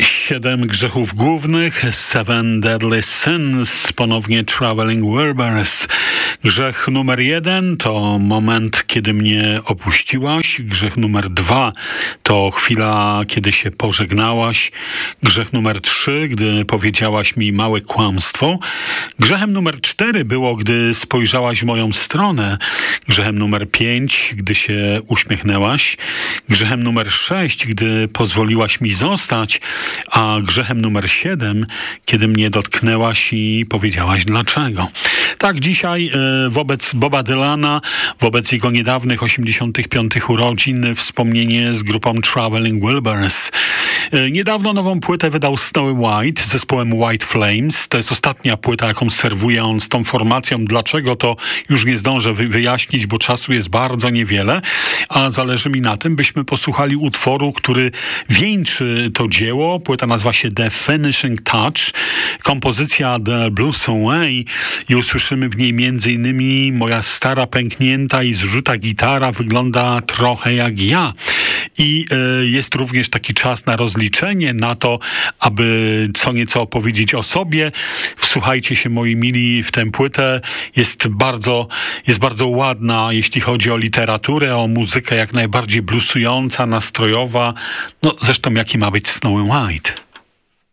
7 grzechów głównych, Seven Deadly Sins, ponownie Traveling Wilburys. Grzech numer 1 to moment, kiedy mnie opuściłaś. Grzech numer 2 to chwila, kiedy się pożegnałaś. Grzech numer 3, gdy powiedziałaś mi małe kłamstwo. Grzechem numer 4 było, gdy spojrzałaś w moją stronę. Grzechem numer 5, gdy się uśmiechnęłaś. Grzechem numer 6, gdy pozwoliłaś mi zostać. A grzechem numer 7, kiedy mnie dotknęłaś i powiedziałaś dlaczego. Tak, dzisiaj wobec Boba Dylana, wobec jego niedawnych 85. urodzin, wspomnienie z grupą Traveling Wilburys. Niedawno nową płytę wydał Snowy White z zespołem White Flames. To jest ostatnia płyta, jaką serwuje on z tą formacją. Dlaczego, to już nie zdążę wyjaśnić, bo czasu jest bardzo niewiele, a zależy mi na tym, byśmy posłuchali utworu, który wieńczy to dzieło. Płyta nazywa się The Finishing Touch, kompozycja The Blues Away i usłyszymy w niej m.in. moja stara, pęknięta i zrzuta gitara wygląda trochę jak ja. I jest również taki czas na rozliczenie, na to, aby co nieco opowiedzieć o sobie. Wsłuchajcie się, moi mili, w tę płytę. Jest bardzo ładna, jeśli chodzi o literaturę, o muzykę jak najbardziej bluesująca, nastrojowa. No zresztą jaki ma być Snowy White?